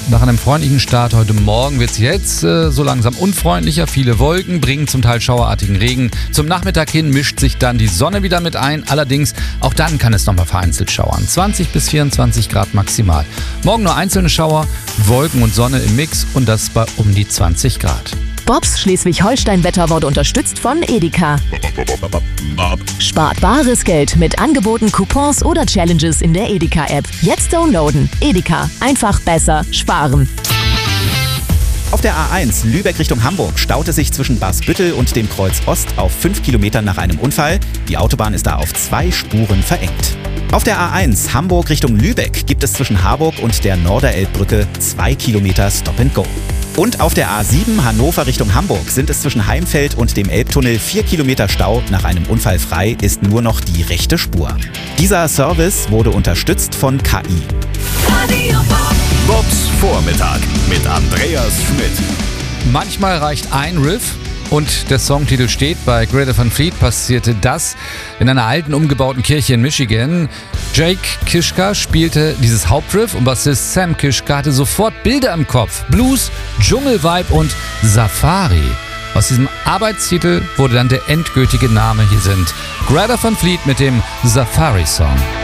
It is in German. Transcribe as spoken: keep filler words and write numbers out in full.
Nach einem freundlichen Start heute Morgen wird es jetzt äh, so langsam unfreundlicher. Viele Wolken bringen zum Teil schauerartigen Regen. Zum Nachmittag hin mischt sich dann die Sonne wieder mit ein. Allerdings, auch dann kann es nochmal vereinzelt schauern. zwanzig bis vierundzwanzig Grad maximal. Morgen nur einzelne Schauer, Wolken und Sonne im Mix und das bei um die zwanzig Grad. Bobs Schleswig-Holstein-Wetter wurde unterstützt von Edeka. Spart bares Geld mit Angeboten, Coupons oder Challenges in der Edeka-App. Jetzt downloaden. Edeka. Einfach besser sparen. Auf der A eins Lübeck Richtung Hamburg staut es sich zwischen Basbüttel und dem Kreuz Ost auf fünf Kilometern nach einem Unfall. Die Autobahn ist da auf zwei Spuren verengt. Auf der A eins Hamburg Richtung Lübeck gibt es zwischen Harburg und der Norderelbbrücke zwei Kilometer Stop and Go. Und auf der A sieben Hannover Richtung Hamburg sind es zwischen Heimfeld und dem Elbtunnel vier Kilometer Stau. Nach einem Unfall frei ist nur noch die rechte Spur. Dieser Service wurde unterstützt von K I. Bobs Vormittag mit Andreas Schmidt. Manchmal reicht ein Riff und der Songtitel steht. Bei Greta Van Fleet passierte das in einer alten, umgebauten Kirche in Michigan. Jake Kiszka spielte dieses Hauptriff und Bassist Sam Kiszka hatte sofort Bilder im Kopf. Blues, Dschungelvibe und Safari. Aus diesem Arbeitstitel wurde dann der endgültige Name. Hier sind Greta Van Fleet mit dem Safari-Song.